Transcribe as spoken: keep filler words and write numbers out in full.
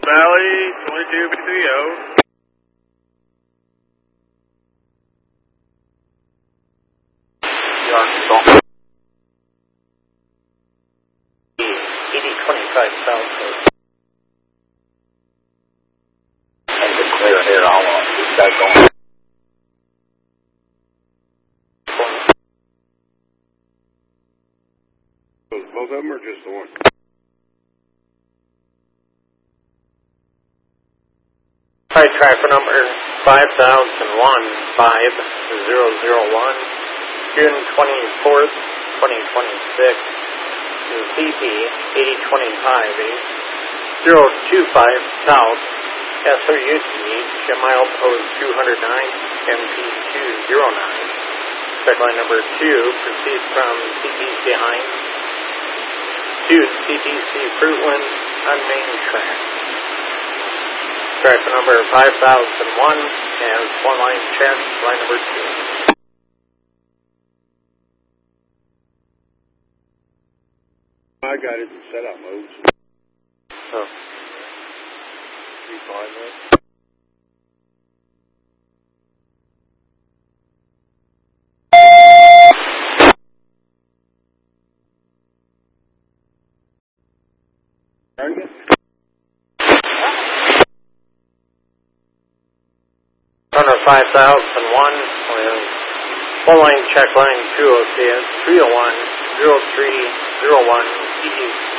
Valley, twenty-two fifty oh. eighty twenty-five south. And to clear here, I'll uh, keep that going. Both of them or just the one? Alright, tracker number five thousand one, five zero zero one, June twenty-fourth, twenty twenty-six, C P eighty twenty-five, zero two five south, S O U T, mile post two oh nine, M P two oh nine. Check line number two proceeds from C P C Hines to C P C Fruitland on main track. Track number five thousand one has one line check, line number two. I got it in setup mode. Oh. You fine with? Target? Runner five thousand one with one line check line two oh C S three oh one, zero three zero one, E D